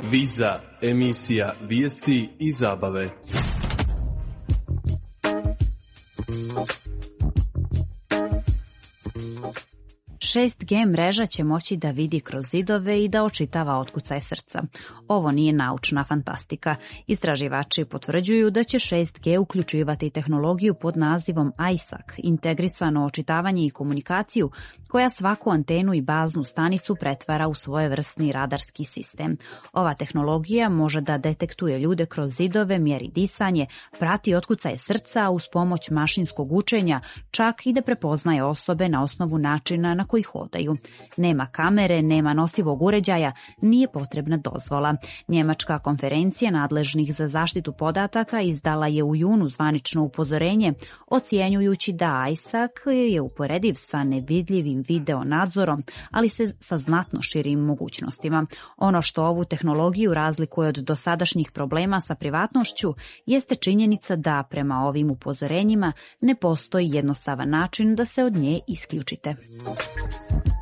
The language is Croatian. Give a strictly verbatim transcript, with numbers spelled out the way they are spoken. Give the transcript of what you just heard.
Viza, emisija vijesti i zabave. šest G mreža će moći da vidi kroz zidove i da očitava otkucaj srca. Ovo nije naučna fantastika. Istraživači potvrđuju da će šest G uključivati tehnologiju pod nazivom I S A C, integrisano očitavanje i komunikaciju, koja svaku antenu i baznu stanicu pretvara u svojevrsni radarski sistem. Ova tehnologija može da detektuje ljude kroz zidove, mjeri disanje, prati otkucaje srca uz pomoć mašinskog učenja, čak i da prepoznaje osobe na osnovu načina na koji hodaju. Nema kamere, nema nosivog uređaja, nije potrebna dozvola. Njemačka konferencija nadležnih za zaštitu podataka izdala je u junu zvanično upozorenje, ocjenjujući da I S A C je uporediv sa nevidljivim video nadzorom, ali se sa znatno širim mogućnostima. Ono što ovu tehnologiju razlikuje od dosadašnjih problema sa privatnošću jeste činjenica da prema ovim upozorenjima ne postoji jednostavan način da se od nje isključite.